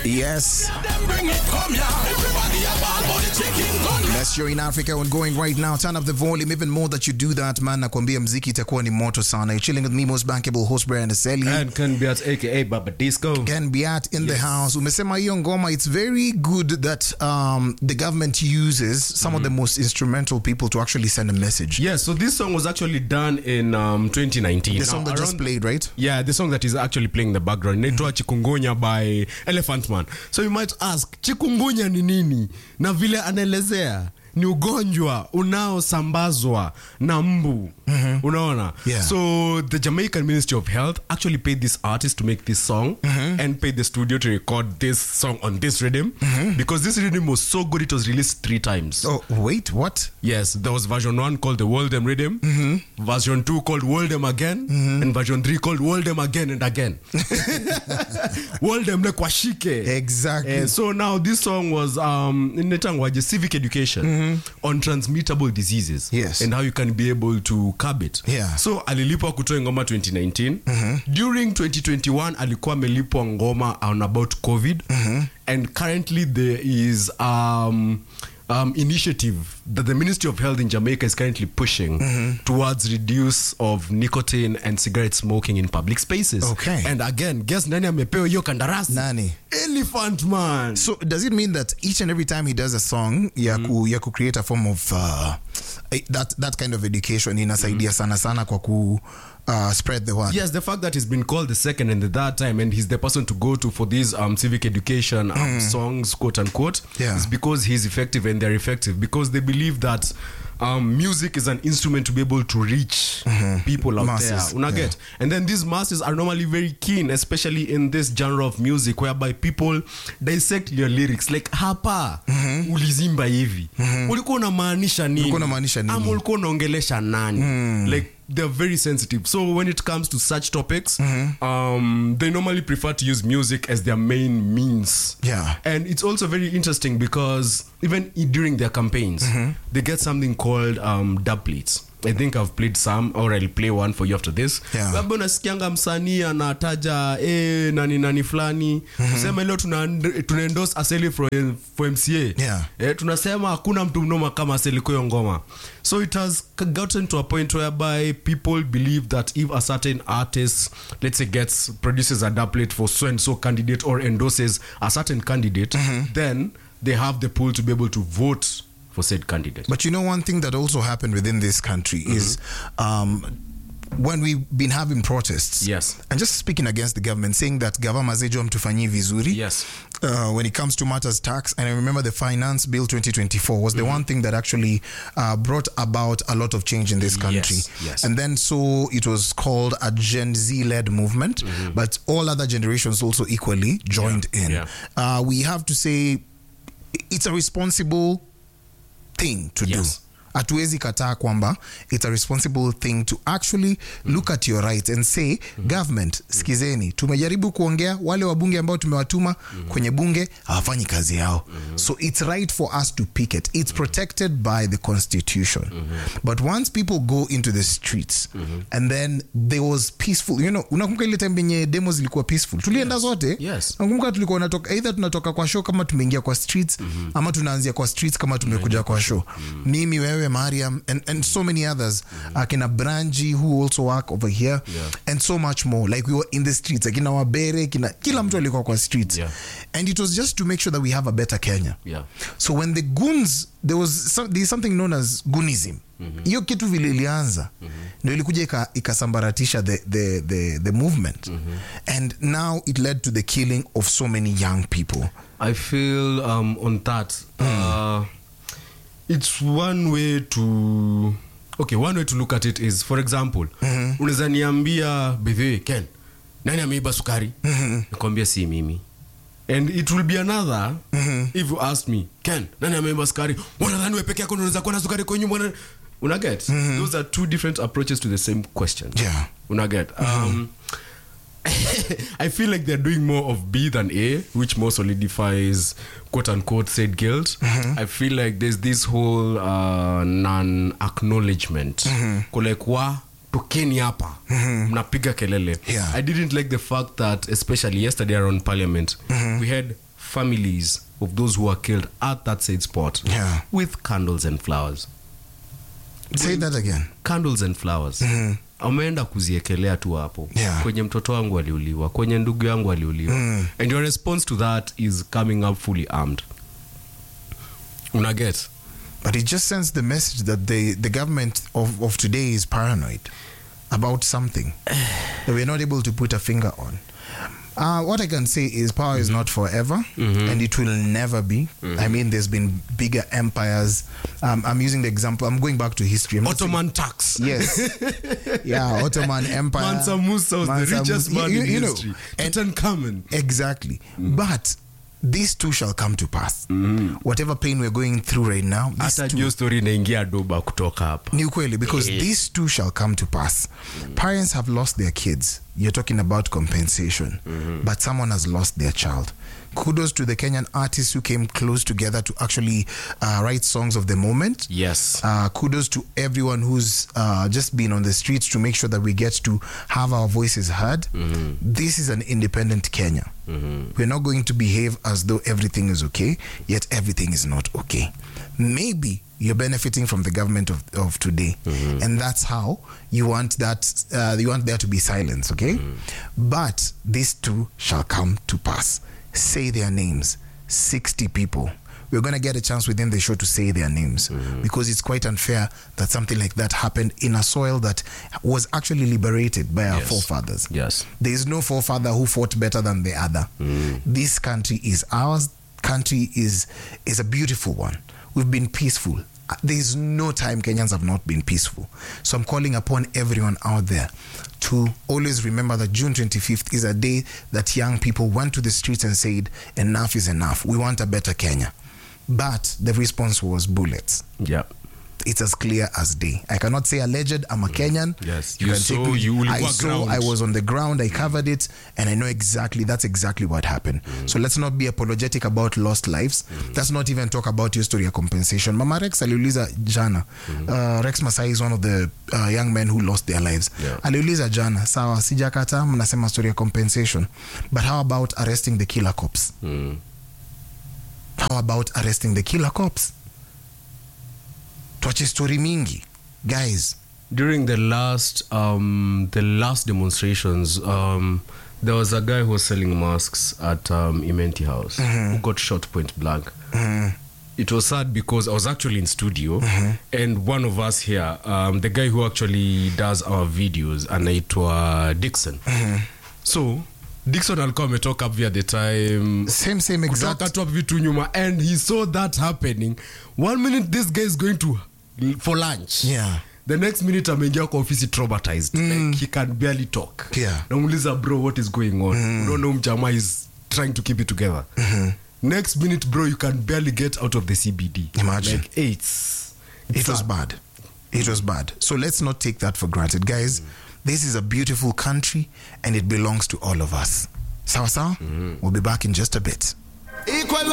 Yes. That's you're in Africa and going right now. Turn up the volume even more that you do that, man. Nakwambia mziki itakuwa ni moto sana. You're chilling with me, most bankable host Brian Aseli. And Ken Beat aka Baba Disco. Ken Beat in the house. Umesema hiyo ngoma, it's very good that the government uses some of the most instrumental people to actually send a message. Yes, so this song was actually done in 2019. The song that just played, right? Yeah, the song that is actually playing in the background. Inaitwa Chikungunya by Elephant Man. So you might ask, chikungunya ni nini? Na vile anaelezea ni ugonjwa unaosambazwa na mbu. Unaona? Yeah. So the Jamaican Ministry of Health actually paid this artist to make this song and paid the studio to record this song on this rhythm because this rhythm was so good it was released 3 times. Oh, wait, what? Yes, there was version 1 called the World Them Rhythm, version 2 called World Them Again, and version 3 called World Them Again and Again. World Them like washike. Exactly. So now this song was in civic education on transmittable diseases. Yes. And how you can be able to curb it. Yeah. So alilipwa kutoa ngoma 2019. During 2021 alikuwa amelipwa ngoma on about COVID. And currently there is initiative that the Ministry of Health in Jamaica is currently pushing towards reduce of nicotine and cigarette smoking in public spaces. Okay. And again, guess nani amepewa hiyo kandarasi? Nani? Elephant Man. So does it mean that each and every time he does a song, you create a form of that kind of education inasaidia sana kwa ku spread the word? Yes, the fact that he's been called the second and the third time and he's the person to go to for these civic education songs, quote unquote, is because he's effective and they're effective because they believe that music is an instrument to be able to reach people out masses, there. Get? And then these masses are normally very keen, especially in this genre of music whereby people dissect your lyrics like hapa ulizimba hivi ulikuwa unamaanisha nini ama ulikuwa unaongelesha nani, like they're very sensitive. So when it comes to such topics, they normally prefer to use music as their main means. Yeah. And it's also very interesting because even during their campaigns, they get something called dub plates. I think I've played some, or I'll play one for you after this. Baba unasikianga msanii anataja nani fulani, tuseme leo tuna endorse Aseli for MCA. Tunasema hakuna mtu mnoma kama Aseli kwa ngoma. So it has gotten to a point whereby people believe that if a certain artist, let's say, produces a dub plate for so and so candidate or endorses a certain candidate, then they have the pull to be able to vote for said candidate. But you know, one thing that also happened within this country is when we've been having protests, and just speaking against the government, saying that gavama zejo mtufanyi vizuri, when it comes to matters tax, and I remember the finance bill 2024 was the one thing that actually brought about a lot of change in this country. And then so it was called a Gen Z-led movement, but all other generations also equally joined in. We have to say it's a responsible thing to do. Hatuwezi kataa kwamba it's a responsible thing to actually look at your rights and say government, sikizeni, tumejaribu kuongea, wale wabunge ambao tumewatuma kwenye bunge hawafanyi kazi yao. So it's right for us to picket. It's protected by the constitution. But once people go into the streets and then there was peaceful, you know, unakumbuka ile time yenye demos ilikuwa peaceful, tulienda zote. Unakumbuka tulikuwa natoka either tunatoka kwa show kama tumeingia kwa streets ama tunaanzia kwa streets kama tumekuja kwa show. Mimi, wewe, Mariam, and so many others, akina Branji who also work over here, and so much more. Like we were in the streets, akina Wabere, kila mtu alikuwa kwa streets, and it was just to make sure that we have a better Kenya. So when the goons, there's something known as goonism. Hiyo kitu vile ilianza ndio ilikuja ikasambaratisha the movement, and now it led to the killing of so many young people. I feel on that it's one way to look at it is, for example, unaweza niambia bidhe Ken, nani ameiba sukari? Nikwambia si mimi. And it will be another if you ask me, Ken, nani ameiba sukari? Unadhani wewe peke yako unaweza kuwa na sukari kwa nyumba? Unaget? Those are two different approaches to the same question. Unaget? I feel like they're doing more of B than A, which more solidifies quote unquote said guilt. I feel like there's this whole non-acknowledgement. Like, tokeni hapa mnapiga kelele. Yeah. I didn't like the fact that especially yesterday around parliament we had families of those who were killed at that said spot with candles and flowers. Say that again. Candles and flowers. Ameenda kuziekelea tu hapo. Kwenye mtoto wangu aliuliwa, kwenye ndugu yangu aliuliwa. And your response to that is coming up fully armed. Una get? But it just sends the message that the government of today is paranoid about something that we're not able to put a finger on. What I can say is power is not forever, and it will never be. I mean, there's been bigger empires. I'm using the example. I'm going back to history. Ottoman Turks. Yes. Yeah, Ottoman Empire. Mansa Musa was the richest man in history. Tutankhamun. Exactly. But these two shall come to pass. Whatever pain we're going through right now, story inaingia doba kutoka hapa. Ni ukweli, because these two shall come to pass. Parents have lost their kids. You're talking about compensation. But someone has lost their child. Kudos to the Kenyan artists who came close together to actually write songs of the moment. Yes. Kudos to everyone who's just been on the streets to make sure that we get to have our voices heard. This is an independent Kenya. We're not going to behave as though everything is okay, yet everything is not okay. Maybe you're benefiting from the government of today, and that's how you want that. You want there to be silence, okay? But these two shall come to pass. Say their names. 60 people. We're going to get a chance within the show to say their names, because it's quite unfair that something like that happened in a soil that was actually liberated by our forefathers. Yes. There is no forefather who fought better than the other. This country is ours. Country is a beautiful one. We've been peaceful. There is no time Kenyans have not been peaceful. So I'm calling upon everyone out there to always remember that June 25th is a day that young people went to the streets and said, enough is enough. We want a better Kenya. But the response was bullets. Yeah. It's as clear as day. I cannot say alleged. I'm a Kenyan. Yes. I was on the ground. I covered it, and I know that's exactly what happened. So let's not be apologetic about lost lives. Let's not even talk about history of compensation. Mama Rex aliuliza jana. Rex Masai is one of the young men who lost their lives. Aliuliza jana, sawa, sijakata mnasema story of compensation, but how about arresting the killer cops? How about arresting the killer cops? Tuache story mingi, guys. During the last demonstrations, there was a guy who was selling masks at Imenti House who got shot point blank. It was sad because I was actually in studio, and one of us here, the guy who actually does our videos, anaitwa Dixon. So Dixon alikuwa ametoka up via the time. Same exact. Kutoka tu up vitu nyuma, and he saw that happening. 1 minute this guy is going for lunch. Yeah. The next minute ameingia kwa ofisi traumatized. Like he can barely talk. Yeah. Namuuliza, bro, what is going on? You don't know mjama is trying to keep it together. Next minute, bro, you can barely get out of the CBD. Imagine. Like, it was bad. It was bad. So let's not take that for granted, guys. This is a beautiful country, and it belongs to all of us. Sawa sawa? We'll be back in just a bit. Equal